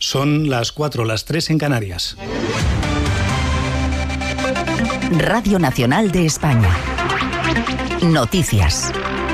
Son las 4, las 3 en Canarias. Radio Nacional de España. Noticias.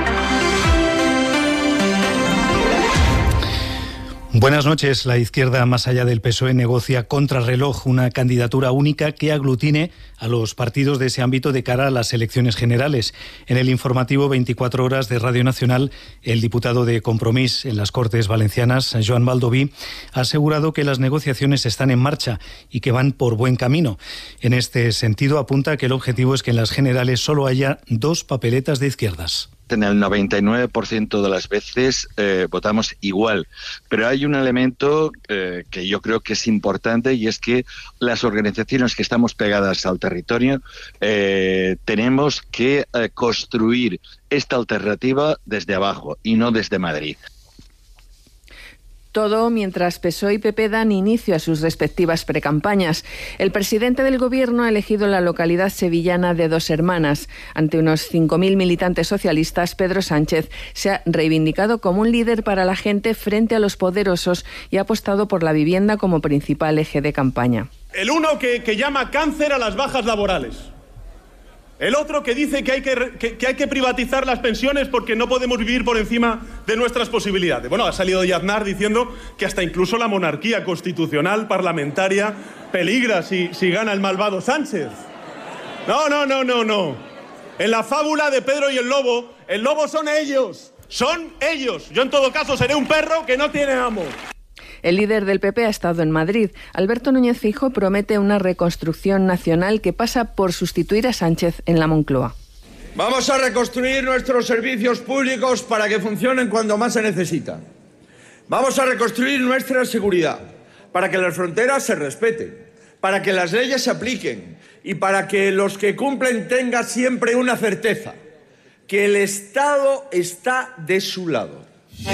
Buenas noches. La izquierda, más allá del PSOE, negocia contrarreloj una candidatura única que aglutine a los partidos de ese ámbito de cara a las elecciones generales. En el informativo 24 horas de Radio Nacional, el diputado de Compromís en las Cortes Valencianas, Joan Baldoví, ha asegurado que las negociaciones están en marcha y que van por buen camino. En este sentido, apunta que el objetivo es que en las generales solo haya 2 papeletas de izquierdas. En el 99% de las veces votamos igual, pero hay un elemento que yo creo que es importante, y es que las organizaciones que estamos pegadas al territorio tenemos que construir esta alternativa desde abajo y no desde Madrid. Todo mientras PSOE y PP dan inicio a sus respectivas precampañas. El presidente del Gobierno ha elegido la localidad sevillana de Dos Hermanas. Ante unos 5.000 militantes socialistas, Pedro Sánchez se ha reivindicado como un líder para la gente frente a los poderosos y ha apostado por la vivienda como principal eje de campaña. El uno que llama cáncer a las bajas laborales. El otro que dice que hay que privatizar las pensiones porque no podemos vivir por encima de nuestras posibilidades. Bueno, ha salido de Aznar diciendo que hasta incluso la monarquía constitucional parlamentaria peligra si gana el malvado Sánchez. No. En la fábula de Pedro y el lobo son ellos. Son ellos. Yo en todo caso seré un perro que no tiene amo. El líder del PP ha estado en Madrid. Alberto Núñez Feijóo promete una reconstrucción nacional que pasa por sustituir a Sánchez en la Moncloa. Vamos a reconstruir nuestros servicios públicos para que funcionen cuando más se necesitan. Vamos a reconstruir nuestra seguridad para que las fronteras se respeten, para que las leyes se apliquen y para que los que cumplen tengan siempre una certeza, que el Estado está de su lado.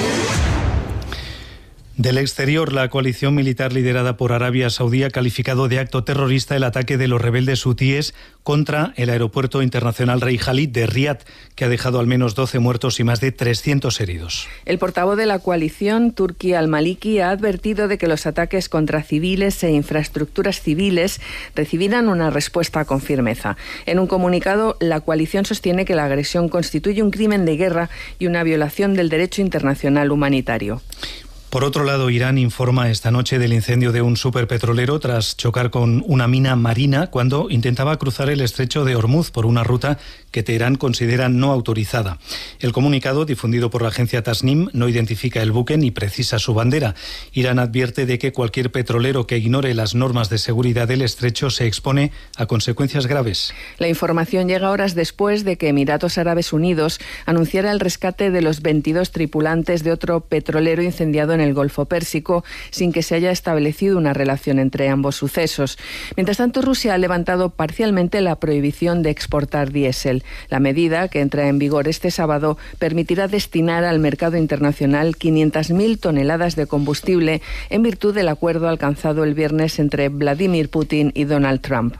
Del exterior, la coalición militar liderada por Arabia Saudí ha calificado de acto terrorista el ataque de los rebeldes hutíes contra el aeropuerto internacional Rey Khalid de Riad, que ha dejado al menos 12 muertos y más de 300 heridos. El portavoz de la coalición, Turki al-Maliki, ha advertido de que los ataques contra civiles e infraestructuras civiles recibirán una respuesta con firmeza. En un comunicado, la coalición sostiene que la agresión constituye un crimen de guerra y una violación del derecho internacional humanitario. Por otro lado, Irán informa esta noche del incendio de un superpetrolero tras chocar con una mina marina cuando intentaba cruzar el estrecho de Hormuz por una ruta que Teherán considera no autorizada. El comunicado, difundido por la agencia Tasnim, no identifica el buque ni precisa su bandera. Irán advierte de que cualquier petrolero que ignore las normas de seguridad del estrecho se expone a consecuencias graves. La información llega horas después de que Emiratos Árabes Unidos anunciara el rescate de los 22 tripulantes de otro petrolero incendiado en el Golfo Pérsico, sin que se haya establecido una relación entre ambos sucesos. Mientras tanto, Rusia ha levantado parcialmente la prohibición de exportar diésel. La medida, que entra en vigor este sábado, permitirá destinar al mercado internacional 500.000 toneladas de combustible en virtud del acuerdo alcanzado el viernes entre Vladimir Putin y Donald Trump.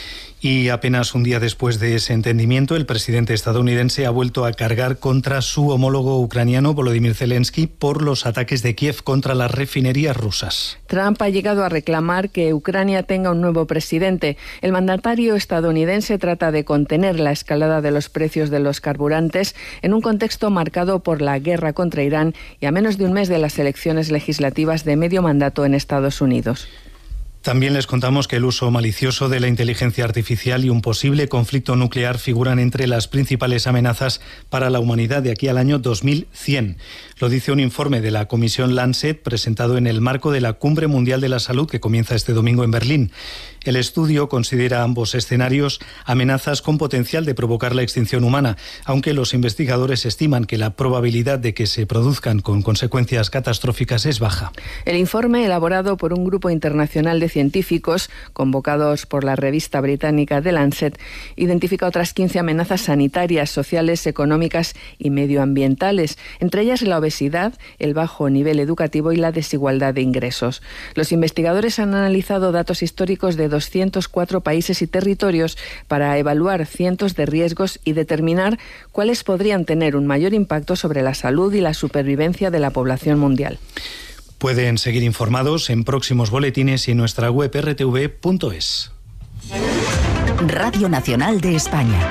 Y apenas un día después de ese entendimiento, el presidente estadounidense ha vuelto a cargar contra su homólogo ucraniano, Volodymyr Zelensky, por los ataques de Kiev contra las refinerías rusas. Trump ha llegado a reclamar que Ucrania tenga un nuevo presidente. El mandatario estadounidense trata de contener la escalada de los precios de los carburantes en un contexto marcado por la guerra contra Irán y a menos de un mes de las elecciones legislativas de medio mandato en Estados Unidos. También les contamos que el uso malicioso de la inteligencia artificial y un posible conflicto nuclear figuran entre las principales amenazas para la humanidad de aquí al año 2100. Lo dice un informe de la Comisión Lancet presentado en el marco de la Cumbre Mundial de la Salud que comienza este domingo en Berlín. El estudio considera ambos escenarios amenazas con potencial de provocar la extinción humana, aunque los investigadores estiman que la probabilidad de que se produzcan con consecuencias catastróficas es baja. El informe, elaborado por un grupo internacional de científicos convocados por la revista británica The Lancet, identifica otras 15 amenazas sanitarias, sociales, económicas y medioambientales, entre ellas la obesidad, el bajo nivel educativo y la desigualdad de ingresos. Los investigadores han analizado datos históricos de 204 países y territorios para evaluar cientos de riesgos y determinar cuáles podrían tener un mayor impacto sobre la salud y la supervivencia de la población mundial. Pueden seguir informados en próximos boletines y en nuestra web rtv.es. Radio Nacional de España.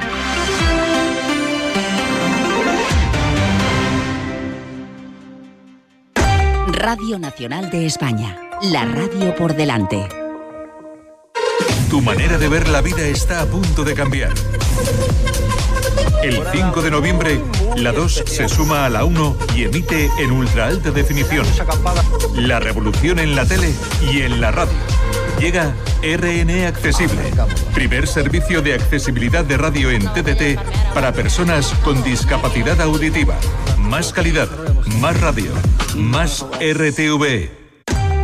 Radio Nacional de España. La radio por delante. Tu manera de ver la vida está a punto de cambiar. El 5 de noviembre, la 2 se suma a la 1 y emite en ultra alta definición. La revolución en la tele y en la radio. Llega RN Accesible, primer servicio de accesibilidad de radio en TDT para personas con discapacidad auditiva. Más calidad, más radio, más RTV.